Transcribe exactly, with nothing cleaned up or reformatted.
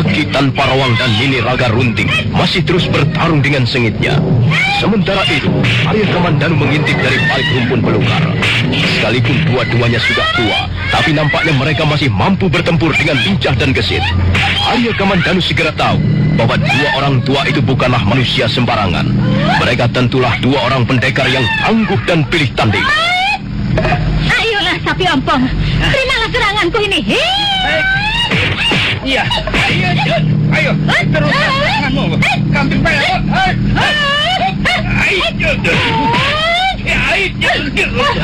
Aki tanpa rawang dan Nini Raga Runting masih terus bertarung dengan sengitnya. Sementara itu, Arya Kamandanu mengintip dari balik rumpun belukar. Sekalipun dua-duanya sudah tua, tapi nampaknya mereka masih mampu bertempur dengan lincah dan gesit. Arya Kamandanu segera tahu bahwa dua orang tua itu bukanlah manusia sembarangan. Mereka tentulah dua orang pendekar yang tangguh dan pilih tanding. Ayolah sapi ompong, terimalah seranganku ini. Iya, ayo, ayo, teruskan seranganmu. Kambing pelet, ayo, ayo, ayo, ayo.